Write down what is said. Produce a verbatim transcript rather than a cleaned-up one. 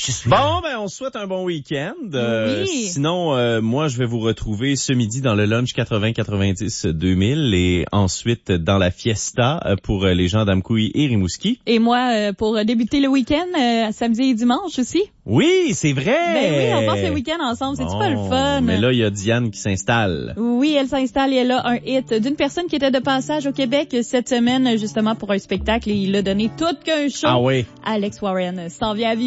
Je suis là. Bon, ben, on se souhaite un bon week-end. Euh, Oui. Sinon, euh, moi, je vais vous retrouver ce midi dans le lunch quatre-vingts quatre-vingt-dix deux mille et ensuite dans la fiesta euh, pour euh, les gens d'Amkoui et Rimouski. Et moi, euh, pour débuter le week-end, euh, samedi et dimanche aussi. Oui, c'est vrai! Ben oui, on passe le week-end ensemble. C'est-tu Bon, pas le fun? Mais là, il y a Diane qui s'installe. Oui, elle s'installe et elle a un hit d'une personne qui était de passage au Québec cette semaine, justement, pour un spectacle et il a donné tout qu'un show. Ah oui. Alex Warren s'en vient à vivre.